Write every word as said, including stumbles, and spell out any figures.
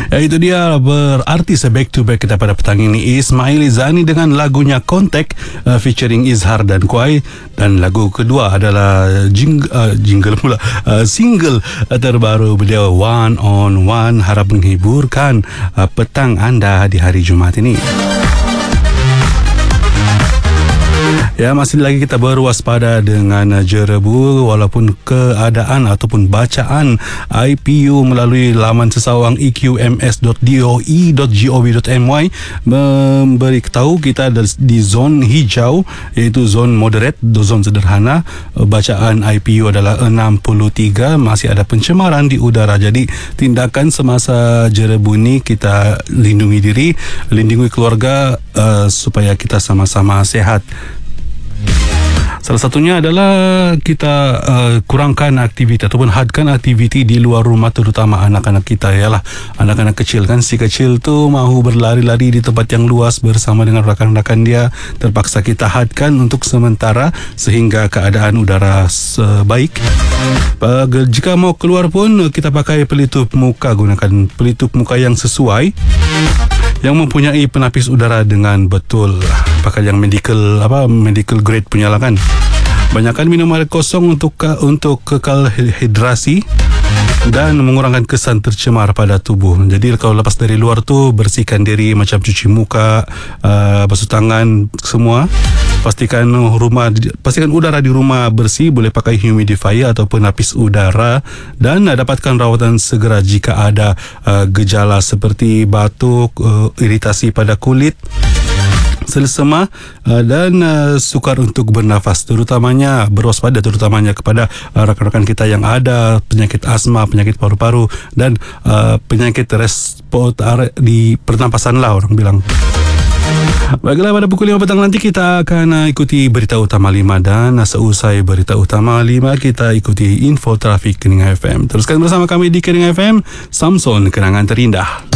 Ya, itu dia berarti back to back kita pada petang ini. Ismail Izani dengan lagunya Contact uh, featuring Izhar dan Kuai. Dan lagu kedua adalah jing, uh, jingle pula uh, single terbaru beliau One on One. Harap menghiburkan uh, petang anda di hari Jumaat ini. Ya, masih lagi kita berwaspada dengan jerebu walaupun keadaan ataupun bacaan I P U melalui laman sesawang e q m s dot d o e dot gov dot m y memberitahu kita di zon hijau, iaitu zon moderate, zon sederhana. Bacaan I P U adalah enam puluh tiga, masih ada pencemaran di udara. Jadi tindakan semasa jerebu ni kita lindungi diri, lindungi keluarga uh, supaya kita sama-sama sehat. Salah satunya adalah kita uh, kurangkan aktiviti ataupun hadkan aktiviti di luar rumah, terutama anak-anak kita. Ialah anak-anak kecil kan, si kecil tu mahu berlari-lari di tempat yang luas bersama dengan rakan-rakan dia. Terpaksa kita hadkan untuk sementara sehingga keadaan udara sebaik. Uh, jika mau keluar pun kita pakai pelitup muka, gunakan pelitup muka yang sesuai, yang mempunyai penapis udara dengan betul. Pakai yang medical apa medical grade punya lah kan. Banyakkan minum air kosong untuk untuk kekal hidrasi dan mengurangkan kesan tercemar pada tubuh. Jadi kalau lepas dari luar tu, bersihkan diri macam cuci muka, uh, basuh tangan semua. Pastikan rumah pastikan udara di rumah bersih, boleh pakai humidifier ataupun penapis udara, dan uh, dapatkan rawatan segera jika ada uh, gejala seperti batuk, uh, iritasi pada kulit, selsema uh, dan uh, sukar untuk bernafas. Terutamanya berwaspada terutamanya kepada uh, rakan-rakan kita yang ada penyakit asma, penyakit paru-paru dan uh, penyakit respon di pernapasan lah orang bilang. Baiklah, pada pukul lima petang nanti kita akan uh, ikuti berita utama lima, dan uh, seusai berita utama lima kita ikuti info trafik Keningan F M. Teruskan bersama kami di Keningan F M, Samson, kenangan terindah.